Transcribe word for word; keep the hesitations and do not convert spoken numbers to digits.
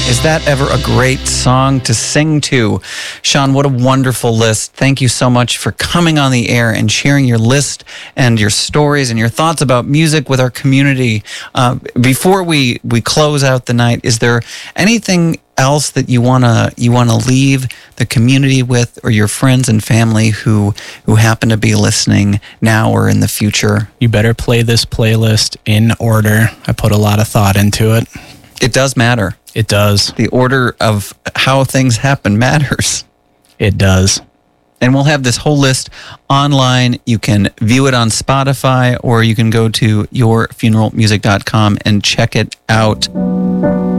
Is that ever a great song to sing to? Sean, what a wonderful list. Thank you so much for coming on the air and sharing your list and your stories and your thoughts about music with our community. Uh, before we, we close out the night, is there anything else that you wanna you wanna leave the community with, or your friends and family who who happen to be listening now or in the future? You better play this playlist in order. I put a lot of thought into it. It does matter. It does. The order of how things happen matters. It does. And we'll have this whole list online. You can view it on Spotify, or you can go to your funeral music dot com and check it out.